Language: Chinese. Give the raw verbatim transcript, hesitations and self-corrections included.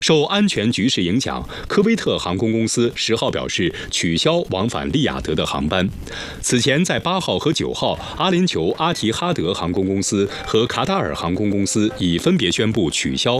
受安全局势影响，科威特航空公司十号表示取消往返利雅得的航班。此前，在八号和九号，阿联酋阿提哈德航空公司和卡塔尔航空公司已分别宣布取消